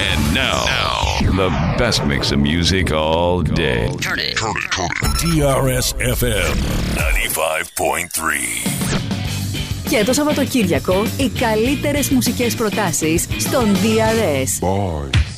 And now, the best mix of music all day. Turn it. DRS FM 95.3. Και το Σαββατοκύριακο, οι καλύτερες μουσικές προτάσεις στον DRS. Boys.